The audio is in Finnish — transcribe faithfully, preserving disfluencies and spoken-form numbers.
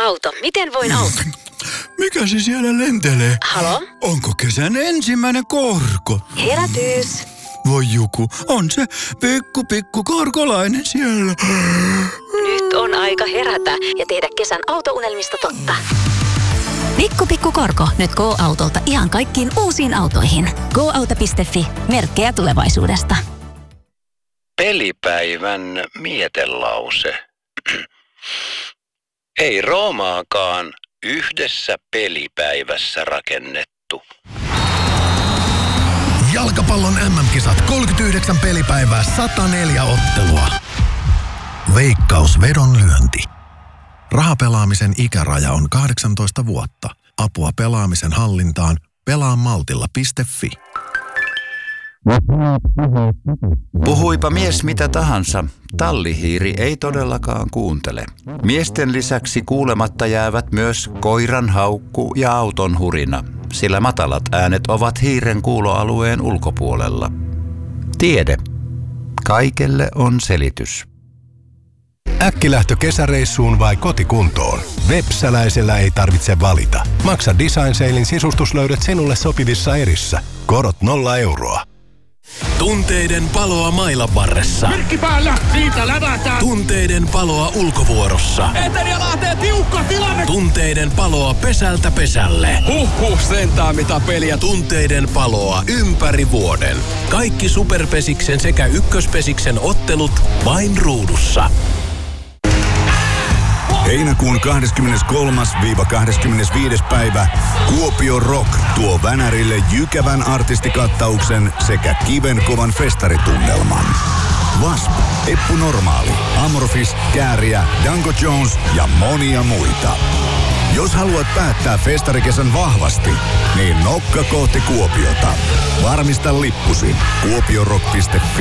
auto. Miten voin auttaa? Mikä se siellä lentelee? Halo? Onko kesän ensimmäinen korko? Herätys. Voi Juku, on se pikku pikku korkolainen siellä. Nyt on aika herätä ja tehdä kesän autounelmista totta. Pikku pikku korko nyt Go-Autolta ihan kaikkiin uusiin autoihin. go auto piste fi, merkkejä tulevaisuudesta. Pelipäivän mietelause. Ei Roomaakaan yhdessä pelipäivässä rakennettu. Jalkapallon äm äm-kisat kolmekymmentäyhdeksän pelipäivää, sata neljä ottelua. Veikkaus vedonlyönti. Rahapelaamisen ikäraja on kahdeksantoista vuotta. Apua pelaamisen hallintaan pelaamaltilla piste fi. Puhuipa mies mitä tahansa, tallihiiri ei todellakaan kuuntele. Miesten lisäksi kuulematta jäävät myös koiran haukku ja auton hurina, sillä matalat äänet ovat hiiren kuuloalueen ulkopuolella. Tiede. Kaikelle on selitys. Äkkilähtö kesäreissuun vai kotikuntoon? Vepsäläisellä ei tarvitse valita. Maksa Design Salein sisustuslöydöt sinulle sopivissa erissä. Korot nolla euroa. Tunteiden paloa mailan varressa. Merkki päällä, siitä lävätään. Tunteiden paloa ulkovuorossa. Eteri ja Lahteen tiukka tilanne. Tunteiden paloa pesältä pesälle. Huhhuh, sentään mitä peliä. Tunteiden paloa ympäri vuoden. Kaikki Superpesiksen sekä Ykköspesiksen ottelut vain ruudussa. Heinäkuun kahdeskymmeneskolmas kahdeskymmenesviides päivä Kuopio Rock tuo Vänärille jykävän artistikattauksen sekä kivenkovan festaritunnelman. W A S P, Eppu Normaali, Amorphis, Kääriä, Danko Jones ja monia muita. Jos haluat päättää festarikesän vahvasti, niin nokka kohti Kuopiota. Varmista lippusi kuopiorock piste fi.